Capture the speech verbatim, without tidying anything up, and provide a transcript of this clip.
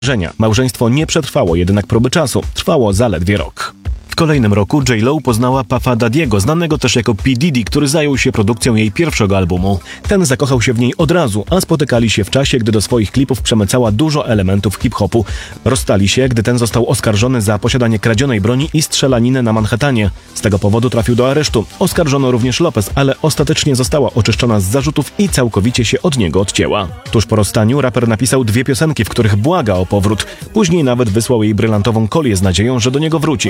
Małżeństwo nie przetrwało jednak próby czasu. Trwało zaledwie rok. W kolejnym roku J Lo poznała Puffa Daddiego, znanego też jako P. Diddy, który zajął się produkcją jej pierwszego albumu. Ten zakochał się w niej od razu, a spotykali się w czasie, gdy do swoich klipów przemycała dużo elementów hip-hopu. Rozstali się, gdy ten został oskarżony za posiadanie kradzionej broni i strzelaninę na Manhattanie. Z tego powodu trafił do aresztu. Oskarżono również Lopez, ale ostatecznie została oczyszczona z zarzutów i całkowicie się od niego odcięła. Tuż po rozstaniu raper napisał dwie piosenki, w których błaga o powrót. Później nawet wysłał jej brylantową kolię z nadzieją, że do niego wróci.